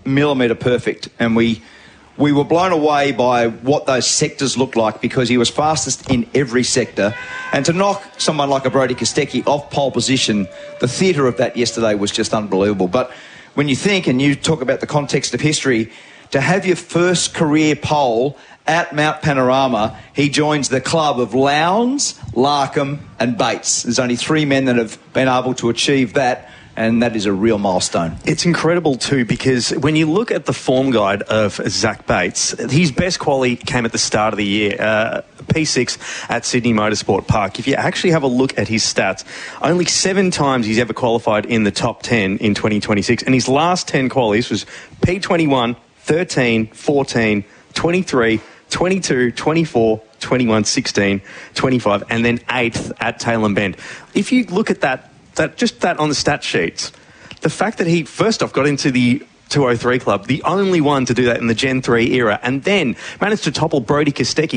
millimetre perfect, and we were blown away by what those sectors looked like because he was fastest in every sector. And to knock someone like a Brody Kostecki off pole position, the theatre of that yesterday was just unbelievable. But when you think, and you talk about the context of history, to have your first career pole at Mount Panorama, he joins the club of Lowndes, Larkham and Bates. There's only 3 men that have been able to achieve that, and that is a real milestone. It's incredible too, because when you look at the form guide of Zach Bates, his best quali came at the start of the year, P6 at Sydney Motorsport Park. If you actually have a look at his stats, only 7 times he's ever qualified in the top 10 in 2026, and his last 10 qualies was P21, 13, 14, 23, 22, 24, 21, 16, 25, and then 8th at Tailem Bend. If you look at that on the stat sheets, the fact that he first off got into the 203 club, the only one to do that in the Gen 3 era, and then managed to topple Brody Kostecki,